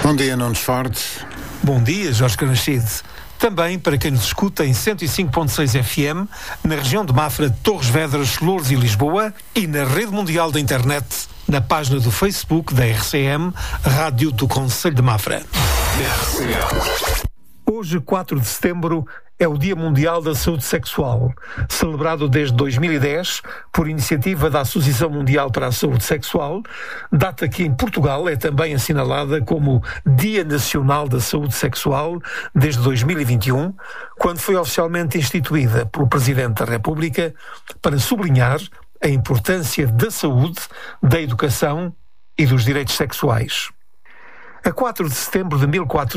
Bom dia, Nunes Forte. Bom dia, Jorge Canachide. Também para quem nos escuta em 105.6 FM, na região de Mafra, Torres Vedras, Loures e Lisboa, e na rede mundial da internet, na página do Facebook da RCM, Rádio do Concelho de Mafra. Hoje, 4 de setembro, é o Dia Mundial da Saúde Sexual, celebrado desde 2010 por iniciativa da Associação Mundial para a Saúde Sexual, data que em Portugal é também assinalada como Dia Nacional da Saúde Sexual desde 2021, quando foi oficialmente instituída pelo Presidente da República para sublinhar a importância da saúde, da educação e dos direitos sexuais. A 4 de setembro de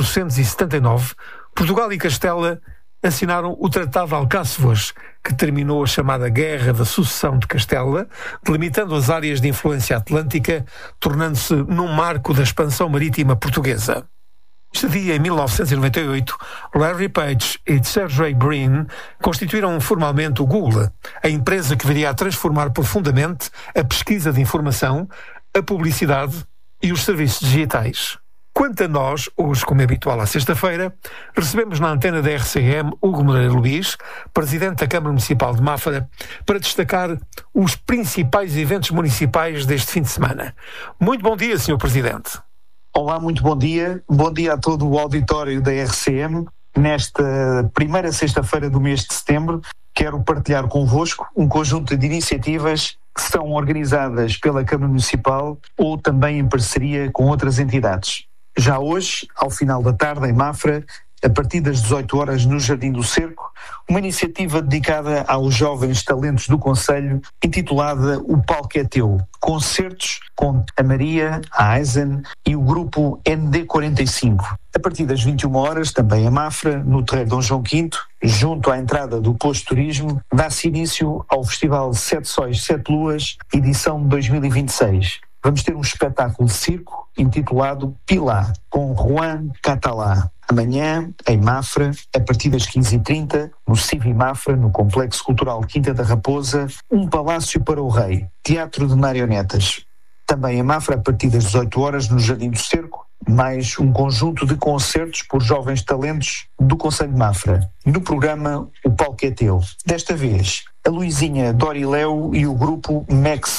1479, Portugal e Castela assinaram o Tratado de Alcáçovas, que terminou a chamada Guerra da Sucessão de Castela, delimitando as áreas de influência atlântica, tornando-se num marco da expansão marítima portuguesa. Neste dia, em 1998, Larry Page e Sergey Brin constituíram formalmente o Google, a empresa que viria a transformar profundamente a pesquisa de informação, a publicidade e os serviços digitais. Quanto a nós, hoje, como é habitual à sexta-feira, recebemos na antena da RCM Hugo Moreira Luís, Presidente da Câmara Municipal de Mafra, para destacar os principais eventos municipais deste fim de semana. Muito bom dia, Sr. Presidente. Olá, muito bom dia. Bom dia a todo o auditório da RCM. Nesta primeira sexta-feira do mês de setembro, quero partilhar convosco um conjunto de iniciativas que são organizadas pela Câmara Municipal ou também em parceria com outras entidades. Já hoje, ao final da tarde, em Mafra, a partir das 18 horas no Jardim do Cerco, uma iniciativa dedicada aos jovens talentos do Concelho, intitulada O Palco é Teu. Concertos com a Maria, a Aizen e o grupo ND45. A partir das 21 horas, também em Mafra, no Terreiro Dom João V, junto à entrada do Posto de Turismo, dá-se início ao Festival Sete Sóis, Sete Luas, edição de 2026. Vamos ter um espetáculo de circo intitulado Pilá, com Juan Catalá. Amanhã, em Mafra, a partir das 15h30, no Civi Mafra, no Complexo Cultural Quinta da Raposa, Um Palácio para o Rei, Teatro de Marionetas. Também em Mafra, a partir das 18 horas, no Jardim do Cerco, mais um conjunto de concertos por jovens talentos do Concelho de Mafra. No programa O Palco é Teu. Desta vez, a Luizinha Doriléu e o grupo MEX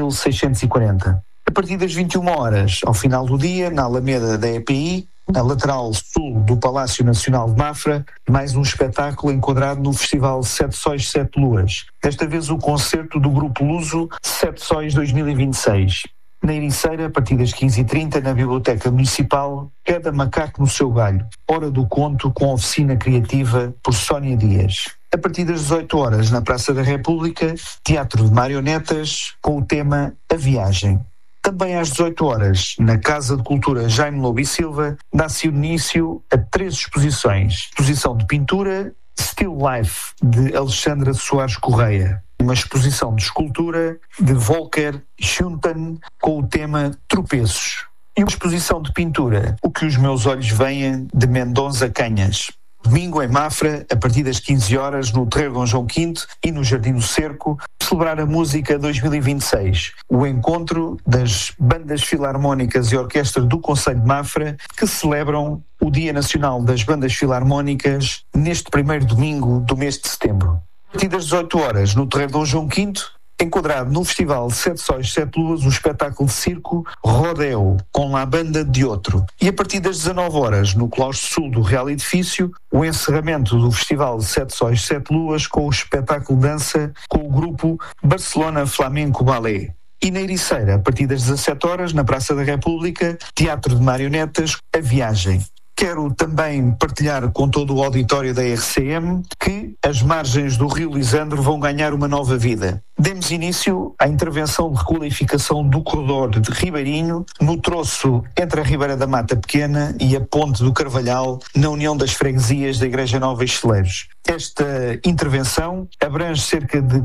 2640. A partir das 21 horas, ao final do dia, na Alameda da EPI, na lateral sul do Palácio Nacional de Mafra, mais um espetáculo enquadrado no Festival Sete Sóis, Sete Luas. Desta vez o concerto do Grupo Luso Sete Sóis 2026. Na Ericeira, a partir das 15h30, na Biblioteca Municipal, Cada Macaco no Seu Galho. Hora do Conto com oficina criativa por Sónia Dias. A partir das 18 horas, na Praça da República, Teatro de Marionetas, com o tema A Viagem. Também às 18 horas, na Casa de Cultura Jaime Lobo e Silva, dá-se início a 3 exposições. Exposição de pintura, Still Life, de Alexandra Soares Correia. Uma exposição de escultura de Volker Schunten, com o tema Tropeços. E uma exposição de pintura, O que os meus olhos veem, de Mendonça Canhas. Domingo em Mafra, a partir das 15 horas, no Terreiro Dom João V e no Jardim do Cerco, celebrar a Música 2026, o encontro das bandas filarmónicas e orquestras do Concelho de Mafra, que celebram o Dia Nacional das Bandas Filarmónicas neste primeiro domingo do mês de setembro. A partir das 18 horas, no Terreiro Dom João V, enquadrado no Festival Sete Sóis, Sete Luas, o espetáculo de circo Rodeo, com a banda de outro. E a partir das 19 horas, no claustro sul do Real Edifício, o encerramento do Festival Sete Sóis, Sete Luas, com o espetáculo de dança com o grupo Barcelona Flamenco Ballet. E na Ericeira, a partir das 17 horas, na Praça da República, Teatro de Marionetas, A Viagem. Quero também partilhar com todo o auditório da RCM que as margens do Rio Lisandro vão ganhar uma nova vida. Demos início à intervenção de requalificação do corredor de Ribeirinho, no troço entre a Ribeira da Mata Pequena e a Ponte do Carvalhal, na União das Freguesias da Igreja Nova e Celeiros. Esta intervenção abrange cerca de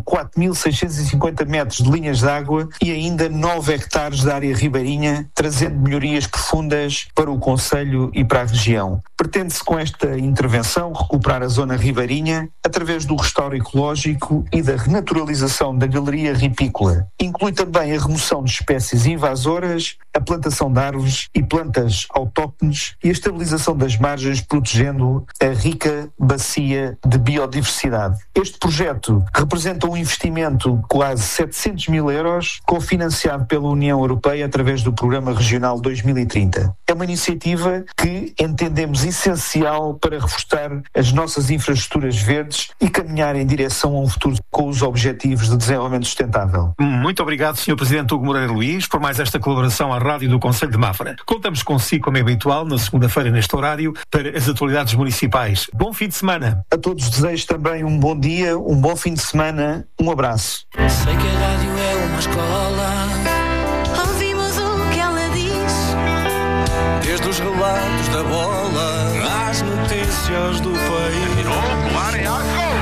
4.650 metros de linhas de água e ainda 9 hectares de área ribeirinha, trazendo melhorias profundas para o concelho e para a região. Pretende-se com esta intervenção recuperar a zona ribeirinha através do restauro ecológico e da renaturalização da galeria ripícola. Inclui também a remoção de espécies invasoras, a plantação de árvores e plantas autóctones e a estabilização das margens, protegendo a rica bacia de biodiversidade. Este projeto representa um investimento de quase 700 mil euros, cofinanciado pela União Europeia através do Programa Regional 2030. É uma iniciativa que entendemos essencial para reforçar as nossas infraestruturas verdes e caminhar em direção a um futuro com os Objetivos de Desenvolvimento Sustentável. Muito obrigado, Sr. Presidente Hugo Moreira Luís, por mais esta colaboração à Rádio do Concelho de Mafra. Contamos consigo, como é habitual, na segunda-feira neste horário, para as atualidades municipais. Bom fim de semana. A todos desejo também um bom dia, um bom fim de semana, um abraço. Sei que a rádio é uma escola. Ouvimos o que ela diz. Desde os relatos da bola às notícias do país.